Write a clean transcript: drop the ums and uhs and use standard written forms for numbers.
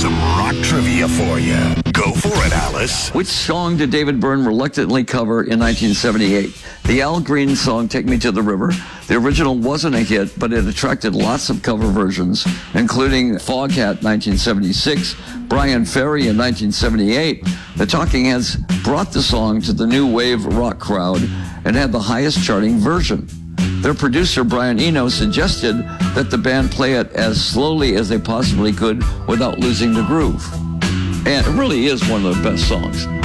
some rock trivia for you. Go for it, Alice. Which song did David Byrne reluctantly cover in 1978? The Al Green song, Take Me to the River. The original wasn't a hit, but it attracted lots of cover versions, including Foghat 1976, Brian Ferry in 1978. The Talking Heads brought the song to the new wave rock crowd and had the highest charting version. Their producer, Brian Eno, suggested that the band play it as slowly as they possibly could without losing the groove. And it really is one of their best songs.